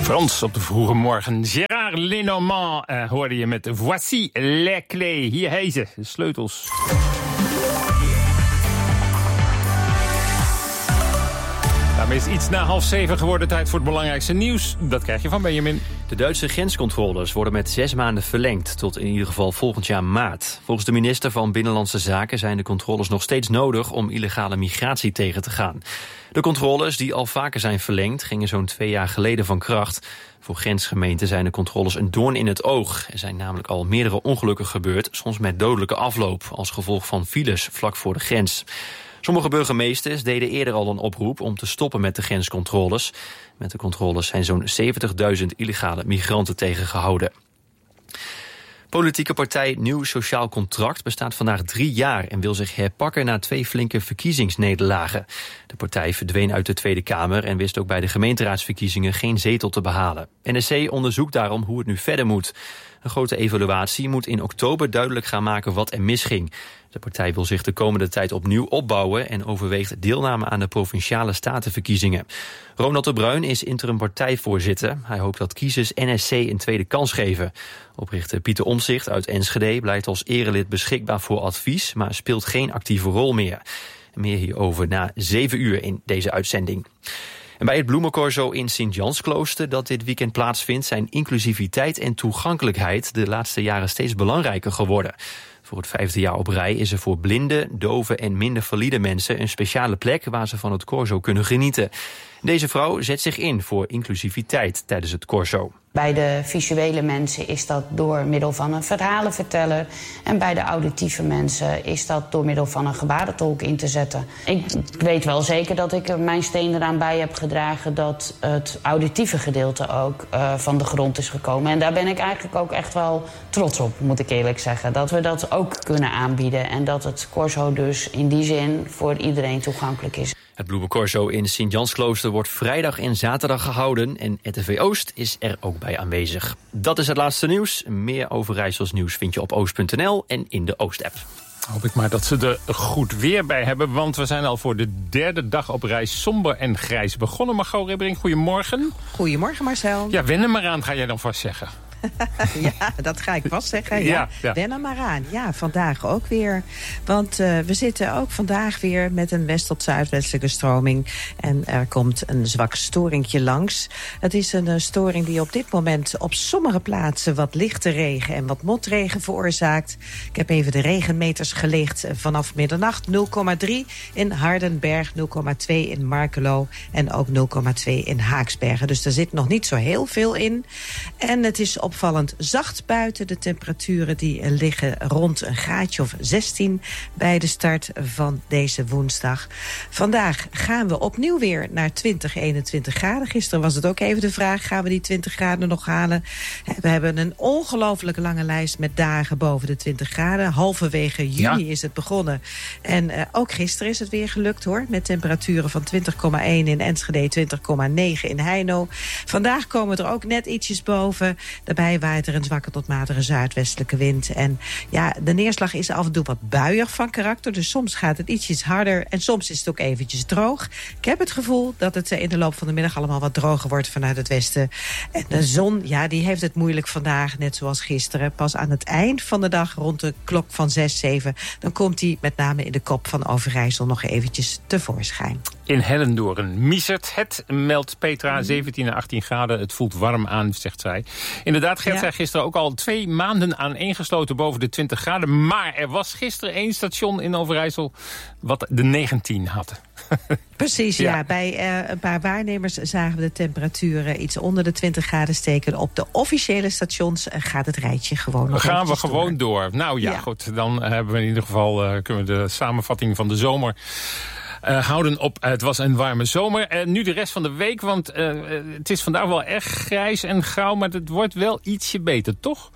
Frans op de vroege morgen. Gérard Lenormand hoorde je met Voici les clés. Hier heet ze, de sleutels. Daarmee is iets na 6:30 geworden. Tijd voor het belangrijkste nieuws. Dat krijg je van Benjamin. De Duitse grenscontroles worden met 6 maanden verlengd, tot in ieder geval volgend jaar maart. Volgens de minister van Binnenlandse Zaken zijn de controles nog steeds nodig om illegale migratie tegen te gaan. De controles, die al vaker zijn verlengd, gingen zo'n 2 jaar geleden van kracht. Voor grensgemeenten zijn de controles een doorn in het oog. Er zijn namelijk al meerdere ongelukken gebeurd, soms met dodelijke afloop, als gevolg van files vlak voor de grens. Sommige burgemeesters deden eerder al een oproep om te stoppen met de grenscontroles. Met de controles zijn zo'n 70.000 illegale migranten tegengehouden. Politieke partij Nieuw Sociaal Contract bestaat vandaag 3 jaar... en wil zich herpakken na 2 flinke verkiezingsnederlagen. De partij verdween uit de Tweede Kamer en wist ook bij de gemeenteraadsverkiezingen geen zetel te behalen. NSC onderzoekt daarom hoe het nu verder moet. Een grote evaluatie moet in oktober duidelijk gaan maken wat er misging. De partij wil zich de komende tijd opnieuw opbouwen en overweegt deelname aan de provinciale statenverkiezingen. Ronald de Bruin is interim partijvoorzitter. Hij hoopt dat kiezers NSC een tweede kans geven. Oprichter Pieter Omtzigt uit Enschede blijft als erelid beschikbaar voor advies, maar speelt geen actieve rol meer. Meer hierover na 7 uur in deze uitzending. En bij het bloemencorso in Sint-Jansklooster dat dit weekend plaatsvindt, zijn inclusiviteit en toegankelijkheid de laatste jaren steeds belangrijker geworden. Voor het 5e jaar op rij is er voor blinden, doven en minder valide mensen een speciale plek waar ze van het corso kunnen genieten. Deze vrouw zet zich in voor inclusiviteit tijdens het corso. Bij de visuele mensen is dat door middel van een verhalenverteller. En bij de auditieve mensen is dat door middel van een gebarentolk in te zetten. Ik weet wel zeker dat ik er mijn steen eraan bij heb gedragen dat het auditieve gedeelte ook van de grond is gekomen. En daar ben ik eigenlijk ook echt wel trots op, moet ik eerlijk zeggen. Dat we dat ook kunnen aanbieden en dat het corso dus in die zin voor iedereen toegankelijk is. Het bloemencorso in Sint-Jansklooster wordt vrijdag en zaterdag gehouden en RTV Oost is er ook bij aanwezig. Dat is het laatste nieuws. Meer Overijssels nieuws vind je op oost.nl en in de Oost-app. Hoop ik maar dat ze er goed weer bij hebben, want we zijn al voor de 3e dag op reis somber en grijs begonnen. Margot Ribbering, goedemorgen. Goedemorgen Marcel. Ja, wen er maar aan, ga jij dan vast zeggen. Ja, dat ga ik vast zeggen. Ja. Wen er maar aan. Ja, vandaag ook weer. Want we zitten ook vandaag weer met een west- tot zuidwestelijke stroming. En er komt een zwak storingje langs. Het is een storing die op dit moment op sommige plaatsen wat lichte regen en wat motregen veroorzaakt. Ik heb even de regenmeters gelicht vanaf middernacht. 0,3 in Hardenberg, 0,2 in Markelo en ook 0,2 in Haaksbergen. Dus er zit nog niet zo heel veel in. En het is opvallend zacht buiten. De temperaturen die liggen rond een graadje of 16 bij de start van deze woensdag. Vandaag gaan we opnieuw weer naar 20, 21 graden. Gisteren was het ook even de vraag, gaan we die 20 graden nog halen? We hebben een ongelooflijk lange lijst met dagen boven de 20 graden. Halverwege juni is het begonnen. En ook gisteren is het weer gelukt hoor. Met temperaturen van 20,1 in Enschede, 20,9 in Heino. Vandaag komen we er ook net ietsjes boven. Daarbij waait er een zwakke tot matige zuidwestelijke wind. En ja, de neerslag is af en toe wat buiig van karakter. Dus soms gaat het ietsjes harder en soms is het ook eventjes droog. Ik heb het gevoel dat het in de loop van de middag allemaal wat droger wordt vanuit het westen. En de zon, ja, die heeft het moeilijk vandaag, net zoals gisteren. Pas aan het eind van de dag, rond de klok van 6, 7... dan komt hij met name in de kop van Overijssel nog eventjes tevoorschijn. In Hellendoorn miezert het, meldt Petra, 17 en 18 graden. Het voelt warm aan, zegt zij. Inderdaad, Gert zei gisteren ook al 2 maanden aaneengesloten boven de 20 graden. Maar er was gisteren 1 station in Overijssel wat de 19 had. Precies, ja. Bij een paar waarnemers zagen we de temperaturen iets onder de 20 graden steken. Op de officiële stations gaat het rijtje gewoon nog gaan we gewoon door. Nou ja, goed, dan hebben we in ieder geval kunnen we de samenvatting van de zomer houden op. Het was een warme zomer. Nu de rest van de week, want het is vandaag wel echt grijs en grauw, maar het wordt wel ietsje beter, toch?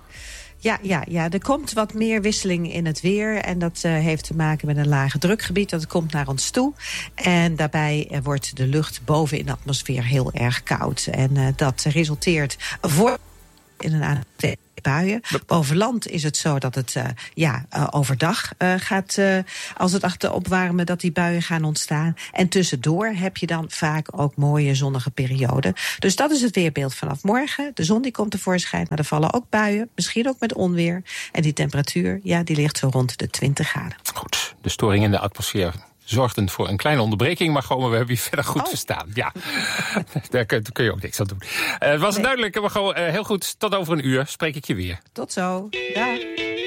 Ja, er komt wat meer wisseling in het weer. En dat heeft te maken met een lage drukgebied. Dat komt naar ons toe. En daarbij wordt de lucht boven in de atmosfeer heel erg koud. En dat resulteert in een aantal buien. Boven land is het zo dat het overdag gaat, als het achter opwarmen, dat die buien gaan ontstaan. En tussendoor heb je dan vaak ook mooie zonnige perioden. Dus dat is het weerbeeld vanaf morgen. De zon die komt tevoorschijn, maar er vallen ook buien, misschien ook met onweer. En die temperatuur, die ligt zo rond de 20 graden. Goed, de storing in de atmosfeer zorgden voor een kleine onderbreking, maar gewoon, we hebben je verder goed verstaan. Ja, daar kun je ook niks aan doen. Was het duidelijk, maar gewoon heel goed. Tot over een uur spreek ik je weer. Tot zo. Dag.